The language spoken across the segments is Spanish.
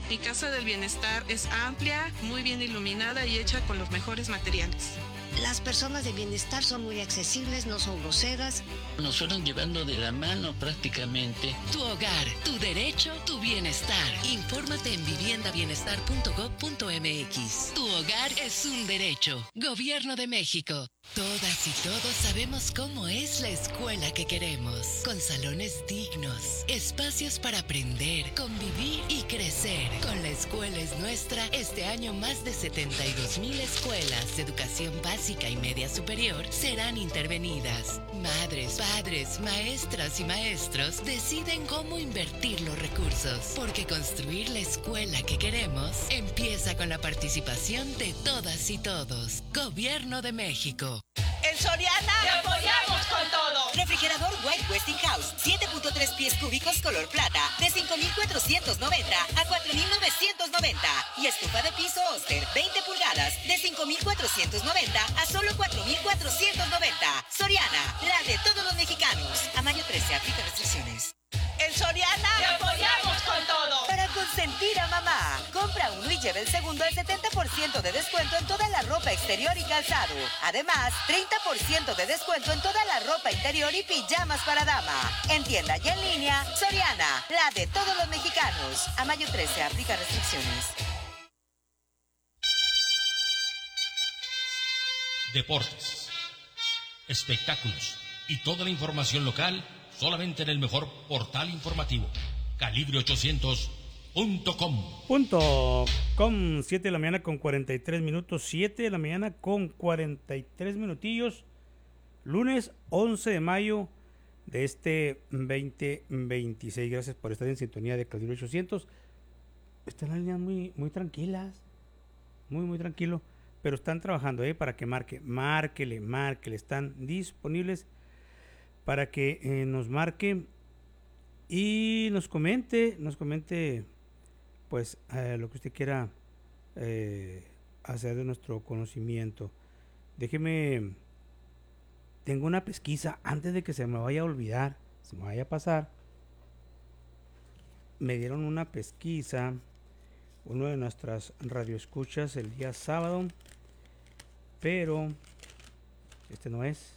Mi casa del bienestar es amplia, muy bien iluminada y hecha con los mejores materiales. Las personas de bienestar son muy accesibles, no son groseras. Nos fueron llevando de la mano prácticamente. Tu hogar, tu derecho, tu bienestar. Infórmate en viviendabienestar.gov.mx. Tu hogar es un derecho. Gobierno de México. Todas y todos sabemos cómo es la escuela que queremos, con salones dignos, espacios para aprender, convivir y crecer. Con La Escuela es Nuestra, este año más de 72,000 escuelas de educación básica y media superior serán intervenidas. Madres, padres, maestras y maestros deciden cómo invertir los recursos, porque construir la escuela que queremos empieza con la participación de todas y todos. Gobierno de México. En Soriana ¡te apoyamos con todo! Refrigerador White Westinghouse, 7.3 pies cúbicos color plata, de 5,490 a 4,990. Y estufa de piso Oster, 20 pulgadas, de 5,490 a solo 4,490. Soriana, la de todos los mexicanos. A mayo 13, aplica restricciones. En Soriana ¡te apoyamos con todo! Para consentir a mamá. Compra uno y lleve el segundo al 70% de descuento en toda la ropa exterior y calzado. Además, 30% de descuento en toda la ropa interior y pijamas para dama. En tienda y en línea, Soriana, la de todos los mexicanos. A mayo 13, aplica restricciones. Deportes, espectáculos y toda la información local solamente en el mejor portal informativo, calibre800.com. 7 de la mañana con 43 minutos, 7 de la mañana con 43 minutillos, lunes 11 de mayo de este 2026. Gracias por estar en sintonía de Calibre 800. Están las líneas muy tranquilas, muy tranquilo, pero están trabajando para que márquele, están disponibles para que nos marque y nos comente pues lo que usted quiera hacer de nuestro conocimiento. Déjeme, tengo una pesquisa antes de que se me vaya a olvidar, se me vaya a pasar. Me dieron una pesquisa uno de nuestras radioescuchas el día sábado, pero este no es.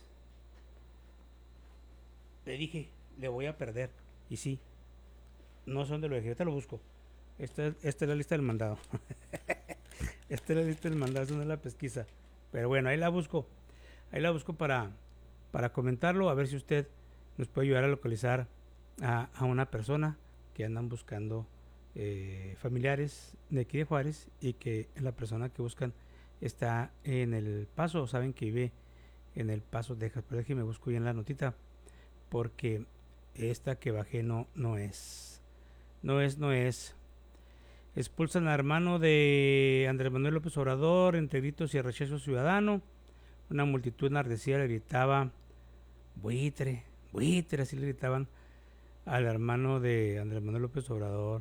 Le dije, le voy a perder. Y sí, no sé dónde lo dejé, ahorita lo busco. Esta es la lista del mandado. Esta es la lista del mandado, esta no es la pesquisa. Pero bueno, ahí la busco para comentarlo, a ver si usted nos puede ayudar a localizar a una persona que andan buscando familiares de aquí de Juárez, y que la persona que buscan está en El Paso, saben que vive en El Paso, Texas. Pero déjeme busco bien la notita, porque esta que bajé no es. Expulsan al hermano de Andrés Manuel López Obrador entre gritos y rechazo ciudadano. Una multitud enardecida le gritaba buitre, así le gritaban al hermano de Andrés Manuel López Obrador.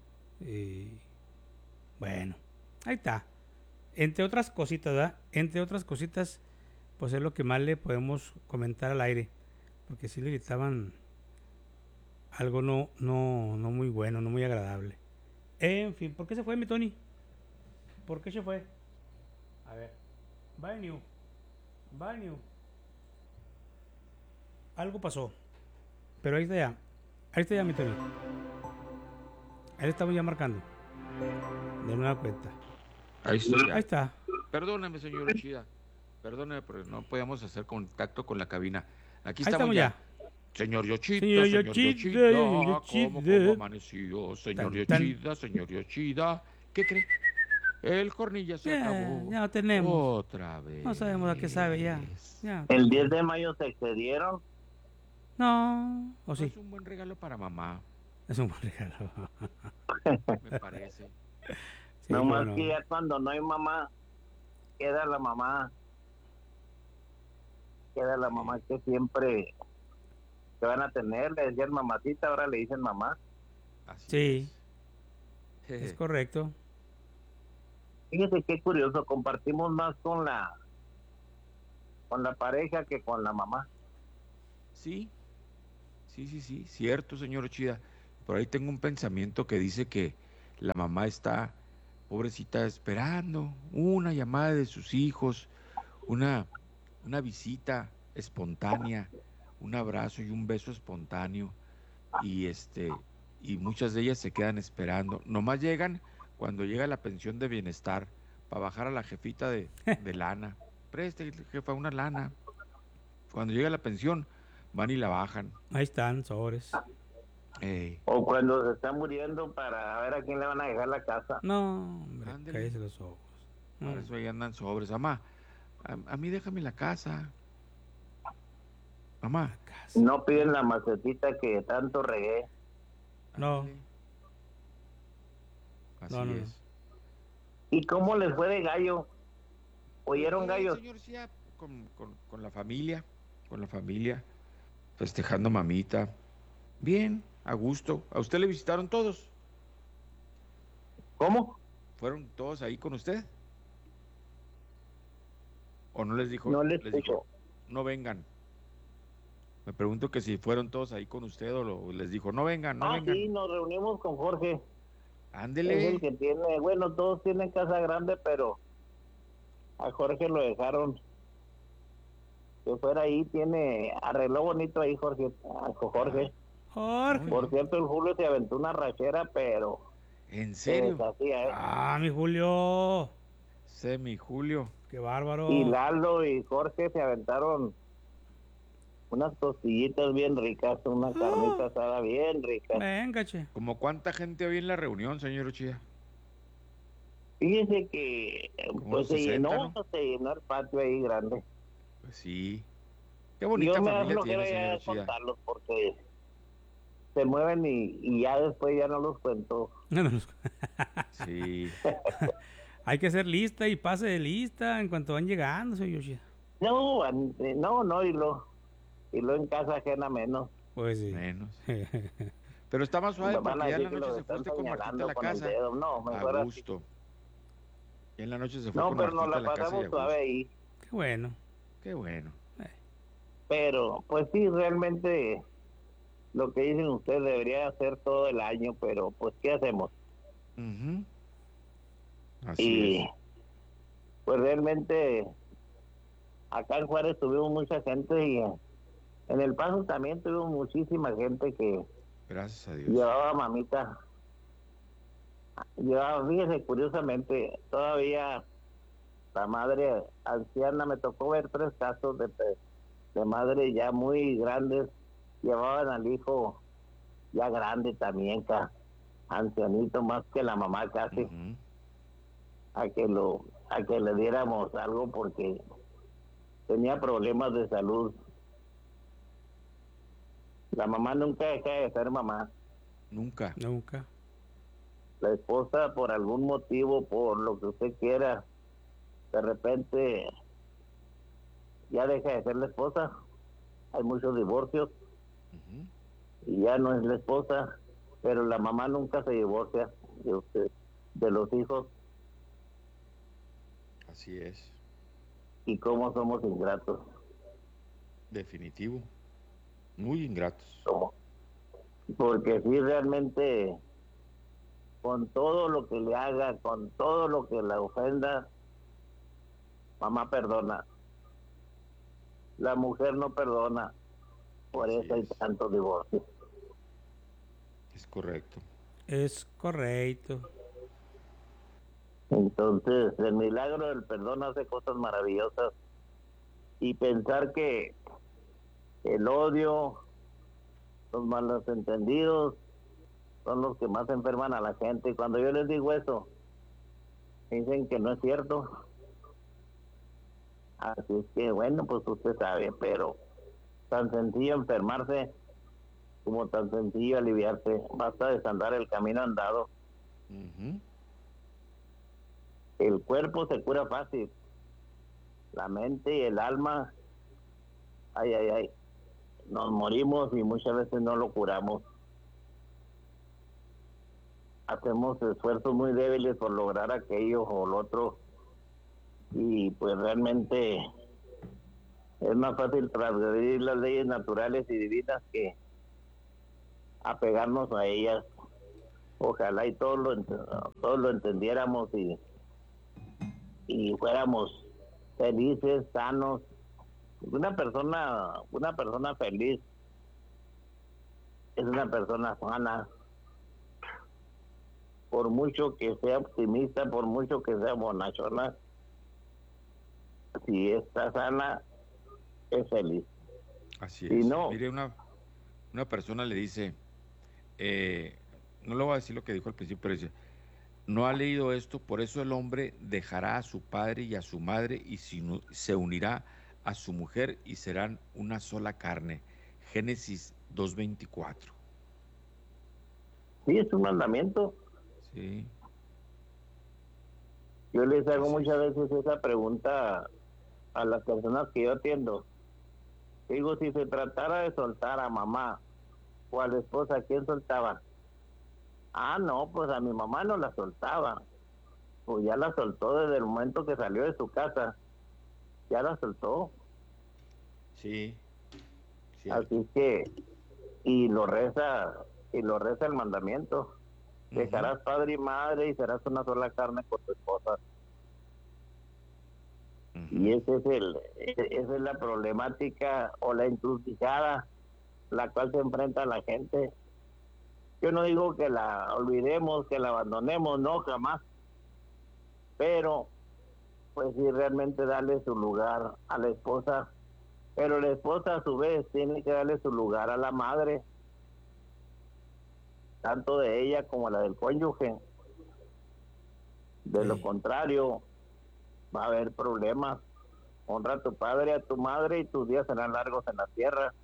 Bueno, ahí está. Entre otras cositas, ¿verdad? Pues es lo que más le podemos comentar al aire, porque sí le gritaban algo no muy bueno, no muy agradable. En fin, ¿por qué se fue mi Tony? ¿Por qué se fue? A ver, bye new. Algo pasó, pero ahí está ya mi Tony. Ahí estamos ya marcando de nueva cuenta. Ahí está. Perdóname, señor Yoshida. Perdóname, pero no podíamos hacer contacto con la cabina. Aquí Ahí estamos ya. Señor Yoshida, ¿cómo amaneció? Señor Yoshida, ¿qué cree? El cornilla se acabó. Ya lo tenemos. Otra vez. No sabemos a qué sabe ya. ¿El 10 de mayo se excedieron? No, ¿o sí? Es un buen regalo para mamá. Es un buen regalo. Me parece. Sí, no más que ya cuando no hay mamá, queda la mamá que siempre que van a tener. Le decían mamacita, ahora le dicen mamá. Así es correcto. Fíjese qué curioso, compartimos más con la pareja que con la mamá. Sí, cierto, señor Ochida. Por ahí tengo un pensamiento que dice que La mamá está, pobrecita, esperando una llamada de sus hijos, una visita espontánea, un abrazo y un beso espontáneo. Y muchas de ellas se quedan esperando. Nomás llegan cuando llega la pensión de bienestar para bajar a la jefita de lana. Preste, jefa, una lana. Cuando llega la pensión, van y la bajan. Ahí están, sobres. O cuando se está muriendo para ver a quién le van a dejar la casa. No, hombre, Ándele. cállese los ojos. Por eso ahí andan sobres. Mamá, a mí déjame la casa. Mamá. No piden la macetita que tanto regué. No. Así No. es. ¿Y cómo les fue de gallo? ¿Oyeron gallos? Señor, sí, con la familia, festejando mamita. Bien, a gusto. ¿A usted le visitaron todos? ¿Cómo? ¿Fueron todos ahí con usted? ¿O no les dijo? No les dijo, dijo. no vengan. Me pregunto que si fueron todos ahí con usted o les dijo, no vengan, no vengan. Sí, nos reunimos con Jorge. Ándele. Es el que tiene, bueno, todos tienen casa grande, pero a Jorge lo dejaron que fuera ahí, arregló bonito ahí Jorge. Jorge. Por cierto, el Julio se aventó una rachera, pero ¿en serio? se deshacía, Ah, mi Julio. Mi Julio. Qué bárbaro. Y Lalo y Jorge se aventaron unas costillitas bien ricas, una carnita asada bien rica. Venga, che. ¿Como cuánta gente había en la reunión, señor Uchía? Fíjese que pues 60, se llenó el patio ahí grande. Pues sí. Qué bonita familia tiene, señor Uchía. Contarlos porque se mueven y ya después ya no los cuento. Sí. Hay que hacer lista y pase de lista en cuanto van llegando, señor Uchía. No, y lo en casa ajena menos. Pues sí. Menos. Pero está más suave porque ya en la noche se fue usted con Martita a la casa. No, mejor a gusto. Y en la noche se fue con pero Martita nos la a la casa. pasamos suave ahí. Qué bueno. Qué bueno. Pero, pues sí, realmente lo que dicen ustedes debería hacer todo el año, pero pues ¿qué hacemos? Así es. Pues realmente acá en Juárez tuvimos mucha gente y en El Paso también tuvimos muchísima gente que gracias a Dios llevaba a mamita. Fíjese, curiosamente, todavía la madre anciana, me tocó ver 3 casos de madres ya muy grandes, llevaban al hijo ya grande también, ancianito, más que la mamá casi, a que le diéramos algo porque tenía problemas de salud. La mamá nunca deja de ser mamá. Nunca. La esposa, por algún motivo, por lo que usted quiera, de repente ya deja de ser la esposa. Hay muchos divorcios y ya no es la esposa, pero la mamá nunca se divorcia de los hijos. Así es. Y cómo somos ingratos. Definitivo. Muy ingratos. Porque sí, realmente, con todo lo que le haga, con todo lo que la ofenda, mamá perdona. La mujer no perdona. Por eso hay tantos divorcios. Es correcto. Es correcto. Entonces, el milagro del perdón hace cosas maravillosas. Y pensar que el odio, los malos entendidos, son los que más enferman a la gente. Y cuando yo les digo eso, dicen que no es cierto. Así es que, bueno, pues usted sabe, pero tan sencillo enfermarse como tan sencillo aliviarse. Basta desandar el camino andado. El cuerpo se cura fácil. La mente y el alma, ay, nos morimos y muchas veces no lo curamos. Hacemos esfuerzos muy débiles por lograr aquello o lo otro y pues realmente es más fácil transgredir las leyes naturales y divinas que apegarnos a ellas. Ojalá y todos lo entendiéramos y fuéramos felices, sanos. Una persona feliz es una persona sana. Por mucho que sea optimista, por mucho que sea bonachona, si está sana, es feliz. Así Si es. no, Mire, una persona le dice, no le voy a decir lo que dijo al principio, pero dice, no ha leído esto, por eso el hombre dejará a su padre y a su madre y se unirá a su mujer y serán una sola carne. Génesis 2:24. sí, es un mandamiento. Sí. Yo les hago muchas veces esa pregunta a las personas que yo atiendo. Digo, si se tratara de soltar a mamá o a la esposa, ¿a quién soltaba? Ah, no, pues a mi mamá no la soltaba. Pues ya la soltó desde el momento que salió de su casa. Ya la soltó. Sí. Así que, y lo reza el mandamiento. Dejarás padre y madre y serás una sola carne con tu esposa. Y esa es la problemática o la encrucijada la cual se enfrenta la gente. Yo no digo que la olvidemos, que la abandonemos, no, jamás. Pero, pues sí, realmente darle su lugar a la esposa. Pero la esposa, a su vez, tiene que darle su lugar a la madre, tanto de ella como la del cónyuge. De lo contrario, va a haber problemas. Honra a tu padre, a tu madre, y tus días serán largos en la tierra.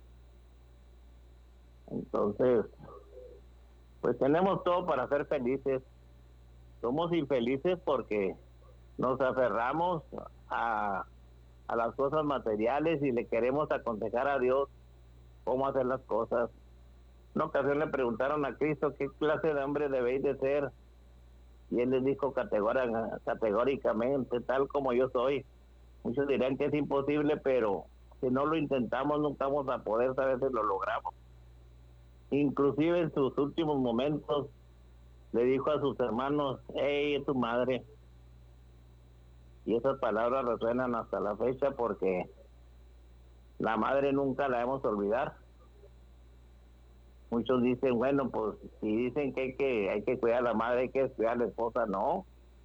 Entonces, pues tenemos todo para ser felices. Somos infelices porque nos aferramos a las cosas materiales y le queremos aconsejar a Dios cómo hacer las cosas. Una ocasión le preguntaron a Cristo qué clase de hombre debéis de ser, y él les dijo categóricamente, tal como yo soy. Muchos dirán que es imposible, pero si no lo intentamos nunca vamos a poder saber si lo logramos. Inclusive en sus últimos momentos le dijo a sus hermanos, hey, es tu madre. Y esas palabras resuenan hasta la fecha porque la madre nunca la debemos olvidar. Muchos dicen, bueno, pues si dicen que hay que cuidar a la madre, hay que cuidar a la esposa, no.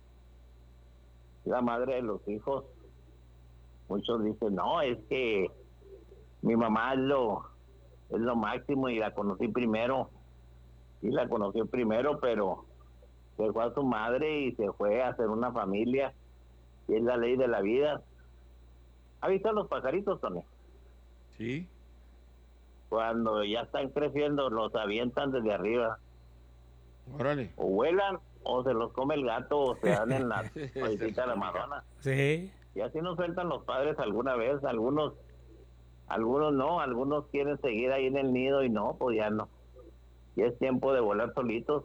La madre de los hijos. Muchos dicen, no, es que mi mamá es lo máximo y la conocí primero. Sí, la conoció primero, pero dejó a su madre y se fue a hacer una familia. Y es la ley de la vida. ¿Ha visto a los pajaritos, Tony? Sí. Cuando ya están creciendo, los avientan desde arriba. Órale. O vuelan, o se los come el gato, o se dan en la paisita de la Madonna. Sí. Y así nos sueltan los padres alguna vez. Algunos no, algunos quieren seguir ahí en el nido y no, pues ya no. Y es tiempo de volar solitos.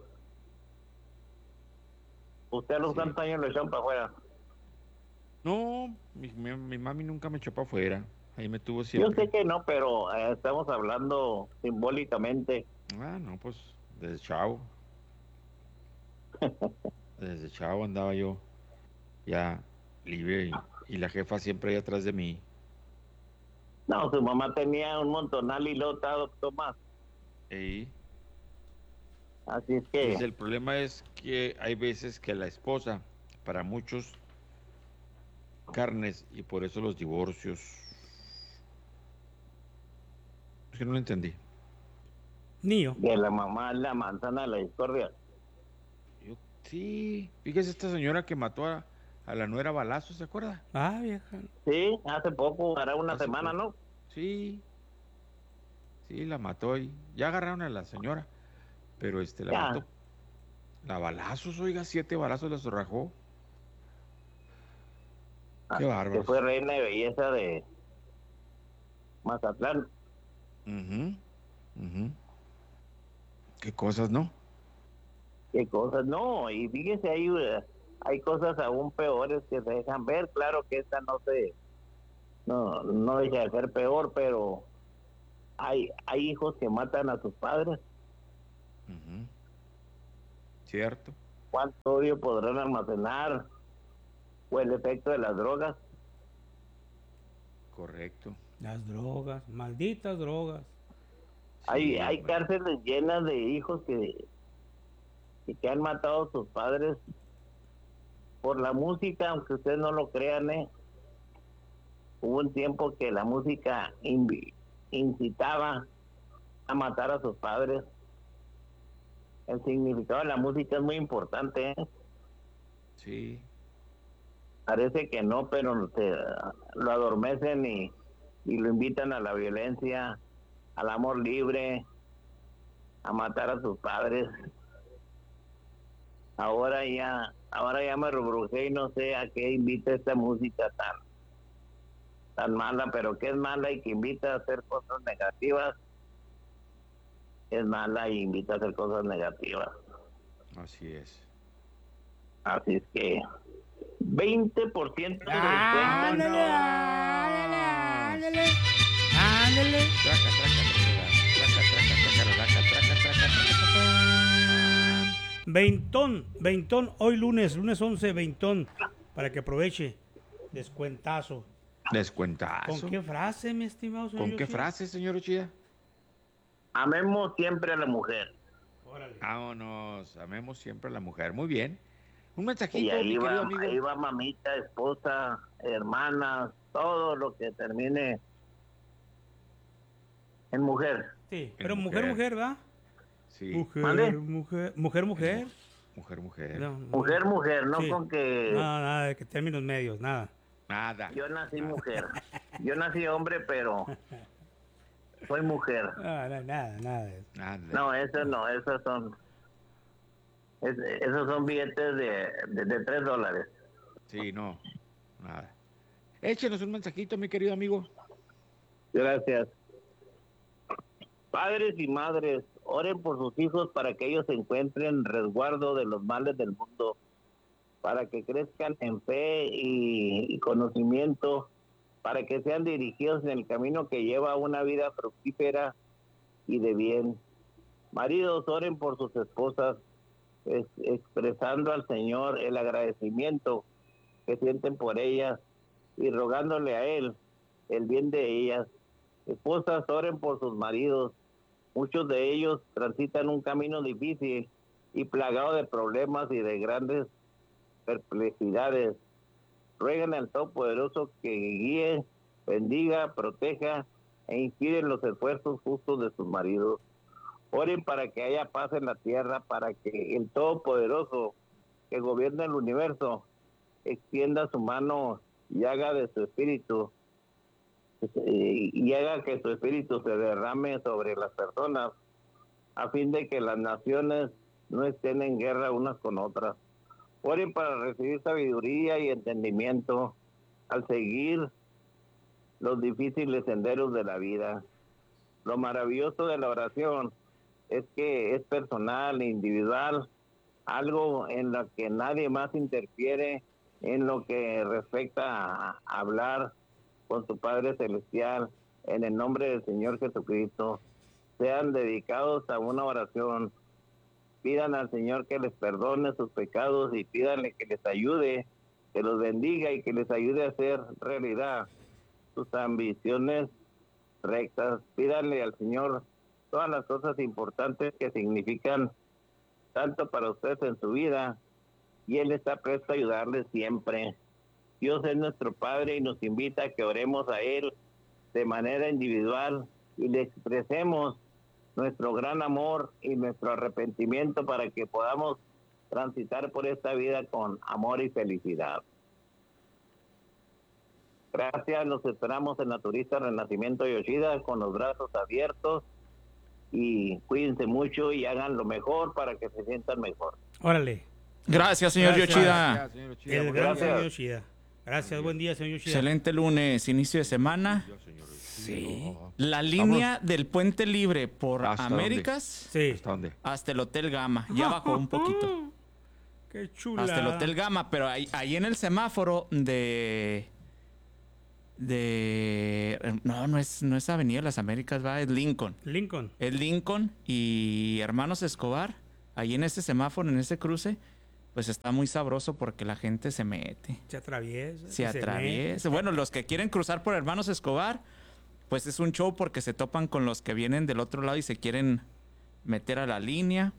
¿Usted a los cuántos años lo echan para afuera? No, mi mami nunca me echó para afuera. Ahí me tuvo siempre. Yo sé que no, pero estamos hablando simbólicamente. Ah, no, pues desde chavo. Desde chavo andaba yo ya libre y la jefa siempre ahí atrás de mí. No, su mamá tenía un montonal y luego te adoptó más. Sí. Así es que... Pues el problema es que hay veces que la esposa, para muchos, carnes, y por eso los divorcios. Es que no lo entendí. Niño. De la mamá, la manzana de la discordia. Sí, fíjese esta señora que mató a la nuera a balazos, ¿se acuerda? Ah, vieja. Sí, hace poco, hará una semana, ¿no? Sí, la mató y ya agarraron a la señora, pero la mató. La balazos, oiga, 7 balazos la zorrajó. Qué bárbaro. Que fue reina de belleza de Mazatlán. Qué cosas, ¿no? Qué cosas, no, y fíjese, hay cosas aún peores que se dejan ver. Claro que esta no deja de ser peor, pero hay hijos que matan a sus padres. Cierto. ¿Cuánto odio podrán almacenar? O el efecto de las drogas. Correcto. Las drogas, malditas drogas. Hay cárceles llenas de hijos que han matado a sus padres por la música, aunque ustedes no lo crean, Hubo un tiempo que la música incitaba a matar a sus padres. El significado de la música es muy importante, Sí. Parece que no, pero lo adormecen y lo invitan a la violencia, al amor libre, a matar a sus padres. Ahora ya me rebrujé y no sé a qué invita esta música tan mala, pero que es mala y que invita a hacer cosas negativas. Es mala y invita a hacer cosas negativas. Así es. Así es que 20% de descuento. Ándale. Veintón, hoy lunes 11, veintón, para que aproveche. Descuentazo. Descuentazo. ¿Con qué frase, mi estimado señor? ¿Con qué frase, señor Uchida? Amemos siempre a la mujer. Órale. Vámonos, amemos siempre a la mujer. Muy bien. Un mensajito, Y ahí mi querido amigo. ahí va mamita, esposa, hermanas, todo lo que termine en mujer. Sí, pero mujer, ¿va? Sí. ¿Vale? Mujer. Mujer. Mujer, no Sí. con que... No, nada de que términos medios, nada. Nada. Yo nací mujer. Yo nací hombre, pero soy mujer. Nada de eso. Nada. No, eso no, esos son billetes de $3. Sí, no. Nada. Échenos un mensajito, mi querido amigo. Gracias. Padres y madres, oren por sus hijos para que ellos se encuentren resguardo de los males del mundo, para que crezcan en fe y conocimiento, para que sean dirigidos en el camino que lleva a una vida fructífera y de bien. Maridos, oren por sus esposas, expresando al Señor el agradecimiento que sienten por ellas y rogándole a Él el bien de ellas. Esposas, oren por sus maridos. Muchos de ellos transitan un camino difícil y plagado de problemas y de grandes perplejidades. Rueguen al Todopoderoso que guíe, bendiga, proteja e inspire en los esfuerzos justos de sus maridos. Oren para que haya paz en la tierra, para que el Todopoderoso que gobierna el universo extienda su mano y haga de su espíritu y haga que su espíritu se derrame sobre las personas a fin de que las naciones no estén en guerra unas con otras. Oren para recibir sabiduría y entendimiento al seguir los difíciles senderos de la vida. Lo maravilloso de la oración es que es personal, individual, algo en lo que nadie más interfiere en lo que respecta a hablar con su Padre Celestial en el nombre del Señor Jesucristo. Sean dedicados a una oración. Pidan al Señor que les perdone sus pecados y pídanle que les ayude, que los bendiga y que les ayude a hacer realidad sus ambiciones rectas. Pídanle al Señor todas las cosas importantes que significan tanto para ustedes en su vida y Él está presto a ayudarles siempre. Dios es nuestro Padre y nos invita a que oremos a Él de manera individual y le expresemos nuestro gran amor y nuestro arrepentimiento para que podamos transitar por esta vida con amor y felicidad. Gracias, los esperamos en la Turista Renacimiento Yoshida con los brazos abiertos y cuídense mucho y hagan lo mejor para que se sientan mejor. Órale. Gracias, señor Yoshida. Gracias, señor Yoshida. El gran Gracias. señor Yoshida. Gracias, buen día, señor Yoshida. Excelente lunes, inicio de semana. Sí. La línea del Puente Libre por ¿Hasta Américas Sí. ¿Hasta dónde? hasta el Hotel Gama. Ya bajó un poquito. Qué chula. Hasta el Hotel Gama, pero ahí en el semáforo no es Avenida de las Américas, va, es Lincoln. Lincoln. Es Lincoln y Hermanos Escobar. ahí en ese semáforo, en ese cruce, pues está muy sabroso porque la gente se mete. Se atraviesa. Se atraviesa. Bueno, los que quieren cruzar por Hermanos Escobar, pues es un show porque se topan con los que vienen del otro lado y se quieren meter a la línea.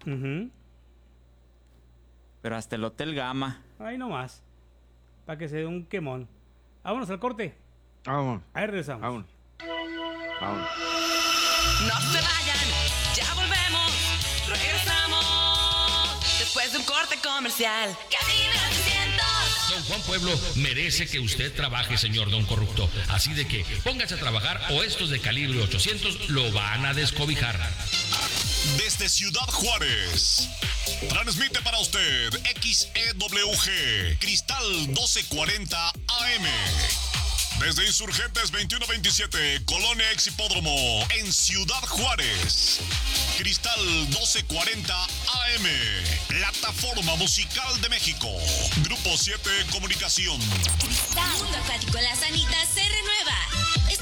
Pero hasta el Hotel Gama. Ahí nomás. Para que se dé un quemón. Vámonos al corte. Vámonos. Ahí regresamos. Vámonos. Vámonos. No se vayan, ya volvemos, regresamos después de un corte comercial. Cadena 100. Don Juan Pueblo merece que usted trabaje, señor Don Corrupto. Así de que póngase a trabajar o estos de calibre 800 lo van a descobijar. Desde Ciudad Juárez, transmite para usted XEWG Cristal 1240 AM. Desde Insurgentes 2127, Colonia Ex Hipódromo, en Ciudad Juárez. Cristal 1240 AM, Plataforma Musical de México. Grupo 7 Comunicación. Mundo Acuático Las Anitas